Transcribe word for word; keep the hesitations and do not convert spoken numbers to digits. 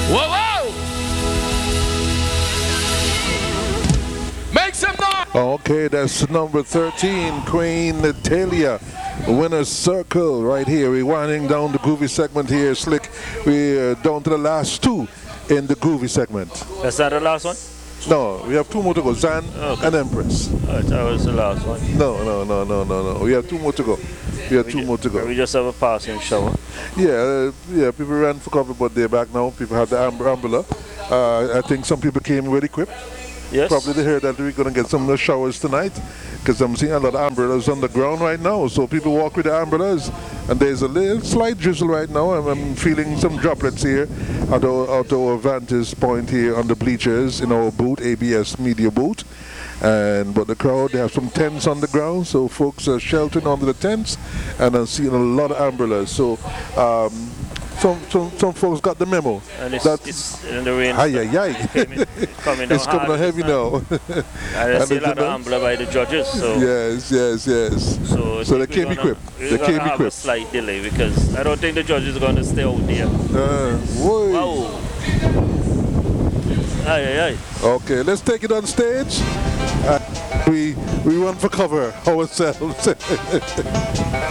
Whoa, whoa! Make some noise! Okay, that's number thirteen, Queen Natalia. Winner's circle right here. We're winding down the groovy segment here, Slick. We're down to the last two in the groovy segment. That's not the last one? No, we have two more to go, Zan Okay. and Empress. Oh, that was the last one. No, no, no, no, no, no. We have two more to go. We have We two ju- more to go. We just have a passing shower. Yeah, uh, yeah. People ran for cover, but they're back now. People have the amb- umbrella. Uh, I think some people came well equipped. Yes? Probably they heard that we're going to get some of the showers tonight, because I'm seeing a lot of umbrellas on the ground right now. So people walk with the umbrellas, and there's a little slight drizzle right now. I'm, I'm feeling some droplets here at our, at our vantage point here on the bleachers in our booth, A B S Media booth. And but the crowd, they have some tents on the ground, so folks are sheltering under the tents, and I'm seeing a lot of umbrellas. So um, some, some some folks got the memo. And it's, that it's in the rain. Aye, aye, aye. Coming, coming It's down coming on hard heavy this now. time. And I see a And lot of it's- umbrella by the judges. So, Yes, yes, yes. so, I So they think we're came gonna- equipped. We're They gonna came have a equipped. slight delay because I don't think the judges are going to stay out there. Uh, whoa. Wow. Aye, aye, aye. Okay, let's take it on stage. Uh, we we run for cover ourselves.